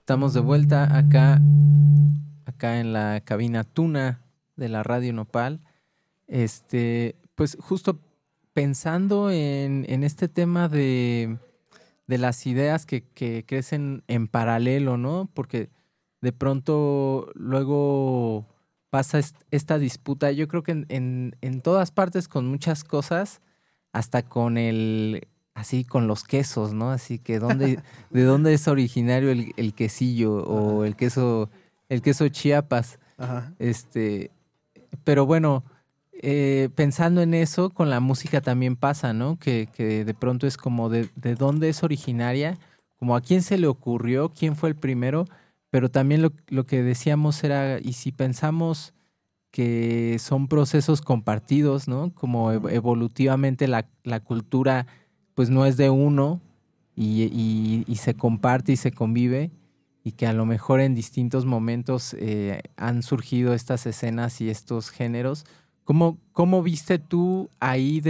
Estamos de vuelta acá en la cabina Tuna de la Radio Nopal. Pues justo pensando en este tema de las ideas que crecen en paralelo, ¿no? Porque de pronto luego pasa esta disputa, yo creo que en todas partes con muchas cosas, hasta con así con los quesos, ¿no? Así que ¿de dónde es originario el quesillo o Ajá. el queso Chiapas? Ajá. Pero bueno, pensando en eso, con la música también pasa, ¿no? Que de pronto es como de dónde es originaria, como a quién se le ocurrió, quién fue el primero, pero también lo que decíamos era, y si pensamos que son procesos compartidos, ¿no? Como evolutivamente la cultura pues no es de uno y se comparte y se convive y que a lo mejor en distintos momentos han surgido estas escenas y estos géneros. ¿Cómo viste tú ahí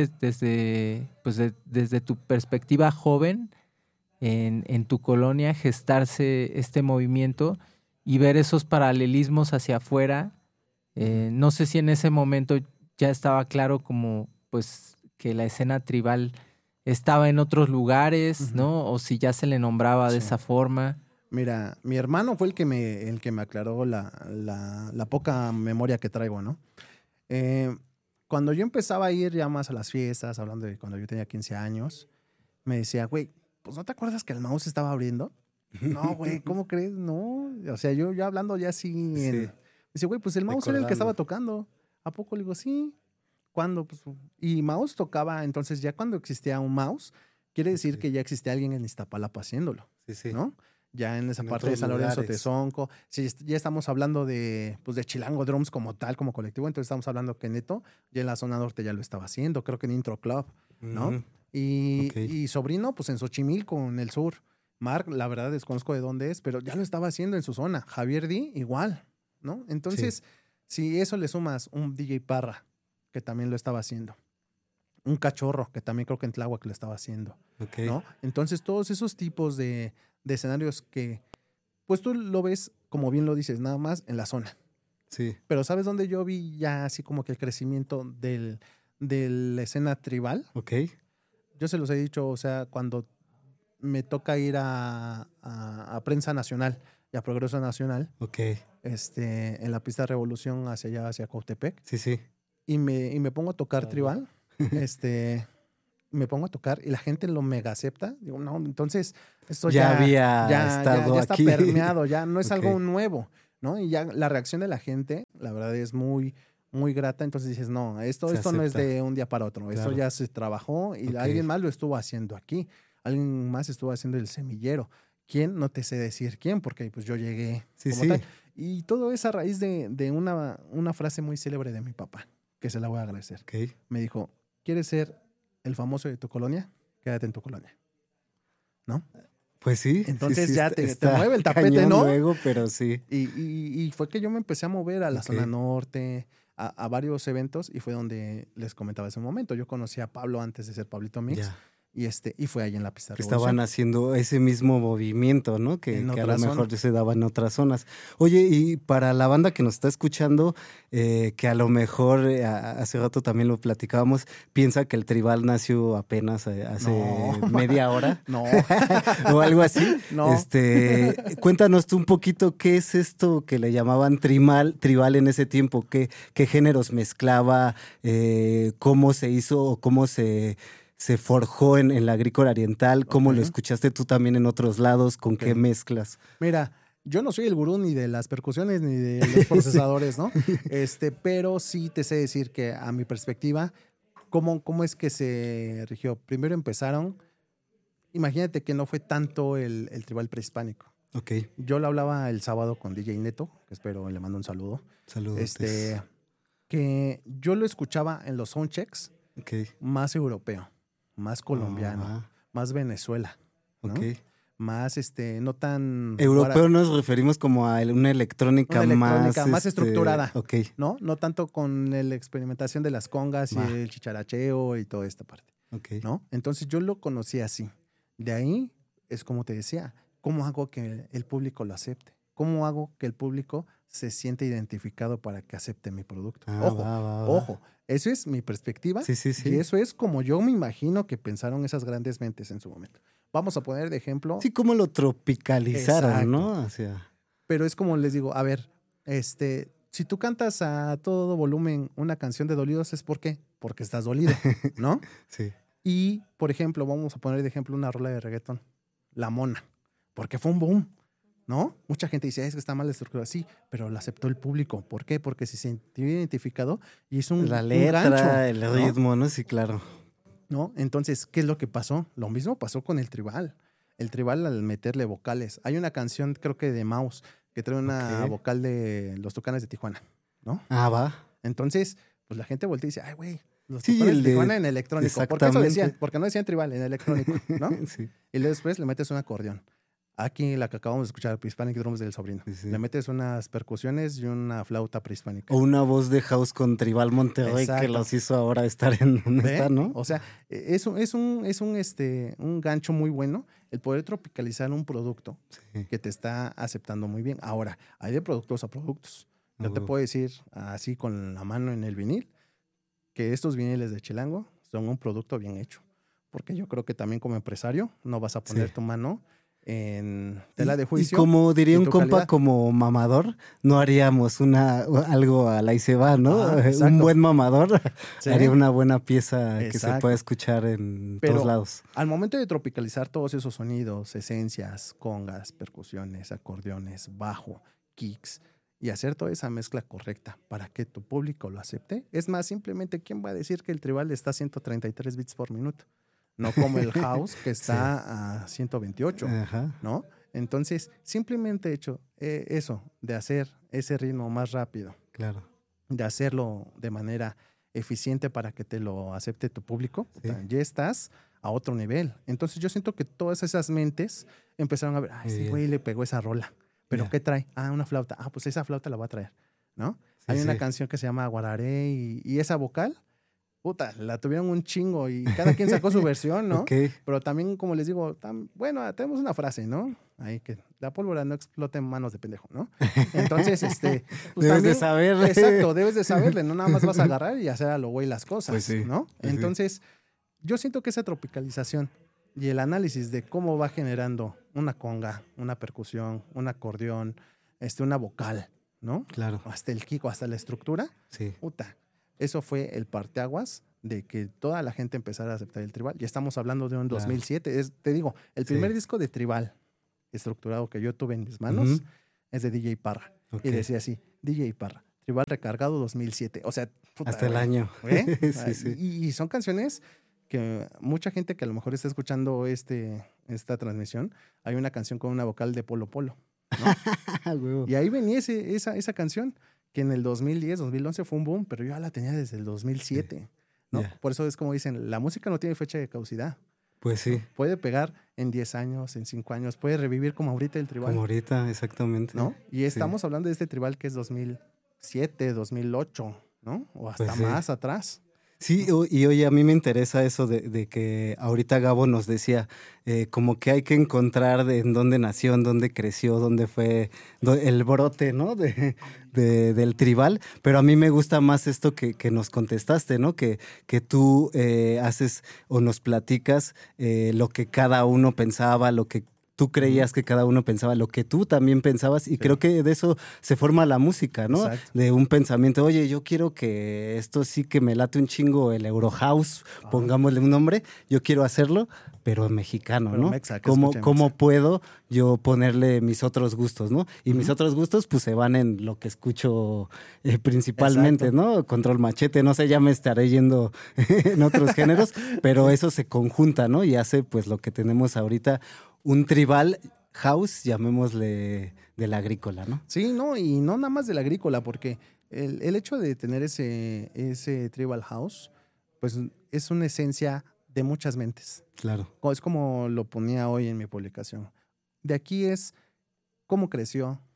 desde tu perspectiva joven en tu colonia gestarse este movimiento y ver esos paralelismos hacia afuera? No sé si en ese momento ya estaba claro como pues que la escena tribal estaba en otros lugares, ¿no? O si ya se le nombraba de Sí. esa forma. Mira, mi hermano fue el que me aclaró la poca memoria que traigo, ¿no? Eh, Cuando yo empezaba a ir ya más a las fiestas, hablando de cuando yo tenía 15 años, me decía, güey, pues ¿no te acuerdas que el mouse estaba abriendo? No, güey, ¿cómo crees? No. O sea, yo ya hablando ya así Sí, dice, güey, pues el mouse era el que estaba recordando. tocando. ¿A poco? Le digo, sí. ¿Cuándo? Pues, y mouse tocaba, entonces ya cuando existía un mouse, quiere decir Ok. que ya existía alguien en Iztapalapa haciéndolo, Sí, sí. ¿no? Ya en esa En parte de otros San Lorenzo lugares. Tezonco, si ya estamos hablando pues de Chilango Drums como tal, como colectivo, entonces estamos hablando que Neto ya en la zona norte ya lo estaba haciendo, creo que en Intro Club, ¿no? Ujú. Y, Ok. y Sobrino, pues en Xochimilco, en el sur. Mark, la verdad desconozco de dónde es, pero ya lo estaba haciendo en su zona. Javier D, igual, ¿no? Sí. Entonces, si eso le sumas un DJ Parra, que también lo estaba haciendo, un Cachorro, que también creo que en Tláhuac lo estaba haciendo, Ok. ¿no? Entonces, todos esos tipos de escenarios que, pues tú lo ves, como bien lo dices, nada más en la zona. Sí. Pero ¿sabes dónde yo vi ya así como que el crecimiento de la escena tribal? Ok. Yo se los he dicho, o sea, cuando me toca ir a Prensa Nacional y a Progreso Nacional, Ok. en la pista de Revolución hacia allá, hacia Cautepec, Sí, sí. y me pongo a tocar tribal, me pongo a tocar y la gente lo mega acepta. Digo, no, entonces esto Ya había ya estado está aquí. permeado, ya no es Ok. algo nuevo, ¿no? Y ya la reacción de la gente, la verdad, es muy, muy grata. Entonces dices, no, Se esto no es acepta. de un día para otro, esto Claro. ya se trabajó y Ok. alguien más lo estuvo haciendo aquí, alguien más estuvo haciendo el semillero. ¿Quién? No te sé decir quién, porque pues yo llegué Sí, como sí. tal. Y todo es a raíz de una frase muy célebre de mi papá, que se la voy a agradecer. Ok. Me dijo, ¿quieres ser el famoso de tu colonia? Quédate en tu colonia, ¿no? Pues sí, sí, Entonces sí, ya está, te está mueve el tapete, cañón ¿no? luego, pero sí. Y fue que yo me empecé a mover a la Ok. zona norte, a varios eventos, y fue donde les comentaba ese momento. Yo conocí a Pablo antes de ser Pablito Mix, Ya. y fue ahí en la pista de Que Revolución, estaban haciendo ese mismo movimiento, ¿no? en Que a lo otra zona. mejor se daba en otras zonas. Oye, y para la banda que nos está escuchando, que a lo mejor hace rato también lo platicábamos, piensa que el tribal nació apenas No, hace media hora no, o algo así. no. Cuéntanos tú un poquito qué es esto que le llamaban tribal en ese tiempo, qué géneros mezclaba, cómo se hizo o cómo se forjó en la agrícola oriental, cómo lo Ok, escuchaste tú también en otros lados, con ok. qué mezclas. Mira, yo no soy el gurú ni de las percusiones ni de los Sí. procesadores, ¿no? Pero sí te sé decir que a mi perspectiva, ¿cómo es que se rigió? Primero empezaron, imagínate que no fue tanto el tribal prehispánico. Ok, Yo lo hablaba el sábado con DJ Neto, que espero le mando un saludo, saludotes. que yo lo escuchaba en los soundchecks Ok, más europeo, más colombiano, ah, más Venezuela, ok. ¿no? Más no tan Europeo nos referimos como a una electrónica una más, electrónica más estructurada, ok, ¿no? No tanto con la experimentación de las congas y va, el chicharacheo y toda esta parte, ok, ¿no? Entonces yo lo conocí así. De ahí es como te decía, ¿cómo hago que el público lo acepte? ¿Cómo hago que el público se siente identificado para que acepte mi producto? Ojo, eso es mi perspectiva Sí. y eso es como yo me imagino que pensaron esas grandes mentes en su momento. Vamos a poner de ejemplo. Sí, como lo tropicalizaron, Exacto. ¿no? Pero es como les digo, a ver, si tú cantas a todo volumen una canción de dolidos, ¿es por qué? Porque estás dolido, ¿no? Sí. Y, por ejemplo, vamos a poner de ejemplo una rola de reggaetón, La Mona, porque fue un boom, ¿no? Mucha gente dice, es que está mal estructurada. Sí, pero la aceptó el público. ¿Por qué? Porque se sintió identificado y es La un letra, gancho, el ¿no? ritmo, ¿no? Sí, claro. ¿No? Entonces, ¿qué es lo que pasó? Lo mismo pasó con el tribal. El tribal al meterle vocales. Hay una canción, creo que de Mouse, que trae una vocal de Los Tucanes de Tijuana, ¿no? Va. Entonces, pues la gente voltea y dice, ay, güey, Los Sí, Tucanes el de Tijuana de- en electrónico. ¿Por qué eso exactamente. decían? Porque no decían tribal, en electrónico, ¿no? Sí. Y luego después le metes un acordeón. Aquí la que acabamos de escuchar, Prehispanic Drums del Sobrino. Sí. Le metes unas percusiones y una flauta prehispánica. O una voz de house con Tribal Monterrey Exacto. que los hizo ahora estar en donde ¿Ve? están, ¿no? O sea, es un gancho muy bueno el poder tropicalizar un producto que te está aceptando muy bien. Ahora, hay de productos a productos. Yo te puedo decir así con la mano en el vinil que estos viniles de Chilango son un producto bien hecho. Porque yo creo que también como empresario no vas a poner tu mano en tela de juicio. Y como diría un compa, calidad. como mamador, no haríamos algo a la y se va, ¿no? Un buen mamador haría una buena pieza que se pueda escuchar en todos lados. Al momento de tropicalizar todos esos sonidos, esencias, congas, percusiones, acordeones, bajo, kicks, y hacer toda esa mezcla correcta para que tu público lo acepte. Es más, simplemente, ¿quién va a decir que el tribal está a 133 bits por minuto? No como el house que está a 128, ¿no? Entonces, simplemente hecho eso, de hacer ese ritmo más rápido, claro, de hacerlo de manera eficiente para que te lo acepte tu público, ya estás a otro nivel. Entonces, yo siento que todas esas mentes empezaron a ver, ay, ese güey le pegó esa rola. ¿Pero qué trae? Una flauta. Pues esa flauta la va a traer, ¿no? Hay una canción que se llama Guararé y esa vocal, la tuvieron un chingo y cada quien sacó su versión, ¿no? Pero también, como les digo, bueno, tenemos una frase, ¿no? Ahí que la pólvora no explote en manos de pendejo, ¿no? Entonces, pues debes también, de saberle. Exacto, debes de saberle, no nada más vas a agarrar y hacer a lo güey las cosas, ¿no? Entonces, yo siento que esa tropicalización y el análisis de cómo va generando una conga, una percusión, un acordeón, una vocal, ¿no? Claro. Hasta el kiko, hasta la estructura. Eso fue el parteaguas de que toda la gente empezara a aceptar el tribal. Ya estamos hablando de un 2007. Te digo, el primer disco de tribal estructurado que yo tuve en mis manos es de DJ Parra. Y decía así, DJ Parra, tribal recargado 2007. O sea, hasta el año. Y son canciones que mucha gente que a lo mejor está escuchando esta transmisión, hay una canción con una vocal de Polo Polo, ¿no? Y ahí venía esa canción que en el 2010, 2011 fue un boom, pero yo ya la tenía desde el 2007, ¿no? Por eso es como dicen, la música no tiene fecha de caducidad. Pues sí. Puede pegar en 10 años, en 5 años, puede revivir como ahorita el tribal. Como ahorita, exactamente. ¿No? Y estamos hablando de este tribal que es 2007, 2008, ¿no? O hasta más atrás. Sí, y oye, a mí me interesa eso de que ahorita Gabo nos decía, como que hay que encontrar en dónde nació, en dónde creció, dónde fue el brote, ¿no? Del tribal, pero a mí me gusta más esto que nos contestaste, ¿no? Que tú haces o nos platicas lo que cada uno pensaba, lo que tú creías que cada uno pensaba, lo que tú también pensabas, y creo que de eso se forma la música, ¿no? Exacto. De un pensamiento, oye, yo quiero que esto sí que me late un chingo el Eurohouse, pongámosle un nombre, yo quiero hacerlo, pero mexicano, ¿no? ¿Cómo puedo yo ponerle mis otros gustos, ¿no? Y mis otros gustos, pues se van en lo que escucho principalmente, ¿no? Control Machete, no sé, ya me estaré yendo en otros géneros, pero eso se conjunta, ¿no? Y hace pues lo que tenemos ahorita, un tribal house, llamémosle, de la agrícola, ¿no? Sí, no, y no nada más de la agrícola, porque el hecho de tener ese tribal house, pues es una esencia de muchas mentes. Claro. Es como lo ponía hoy en mi publicación. De aquí es cómo creció,